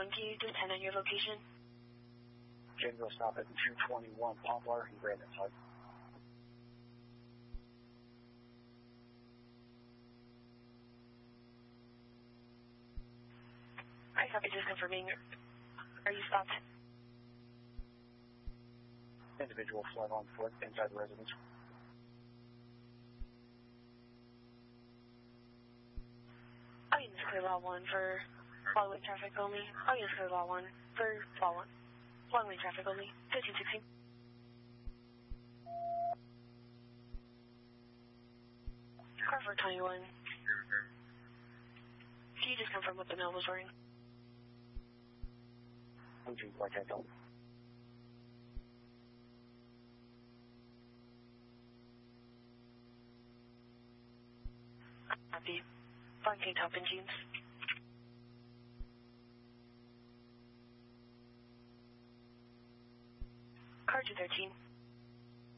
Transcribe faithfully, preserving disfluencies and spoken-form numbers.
one, can you depend on your location? James will stop at two twenty-one Poplar and Granite Side. I copy, just confirming. Are you stopped? Individual fled on foot inside the residence. Audience clear law one for long-way traffic only. Audience clear law one for law one. Long-way traffic only. fifteen sixteen. Car for twenty-one. Can you just confirm what the mail was wearing? Blue jeans, white tank top. Copy. Black tank top and jeans. Car two thirteen.